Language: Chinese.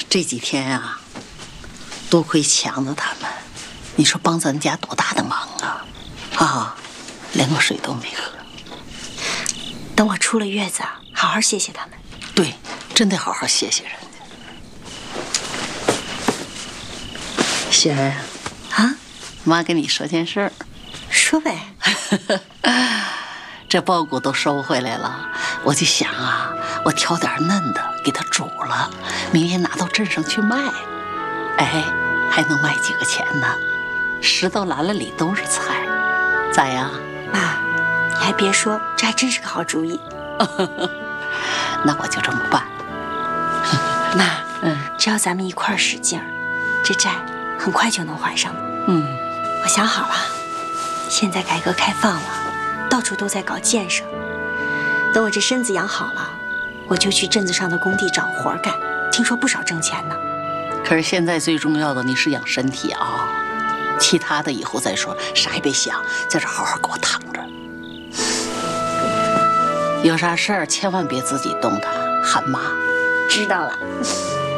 这几天啊，多亏强子他们，你说帮咱家多大的忙啊！啊，连个水都没喝。 等我出了月子，好好谢谢他们。 对，真得好好谢谢人家。喜儿啊， 妈跟你说件事儿。 说呗。 这包谷都收回来了，我就想啊，我挑点嫩的给它煮了，明天拿到镇上去卖，哎，还能卖几个钱呢。拾到篮子里都是菜，咋样？ 妈，你还别说，这还真是个好主意。 那我就这么办。 妈，只要咱们一块儿使劲儿，这债很快就能还上。我想好了，现在改革开放了，到处都在搞建设。等我这身子养好了，我就去镇子上的工地找活干，听说不少挣钱呢。 可是现在最重要的你是养身体啊，其他的以后再说，啥也别想，在这好好给我躺着。有啥事儿千万别自己动弹，喊妈。 知道了。